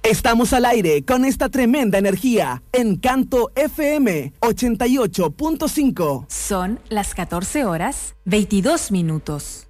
Estamos al aire con esta tremenda energía. Encanto FM 88.5. Son las 14 horas, 22 minutos.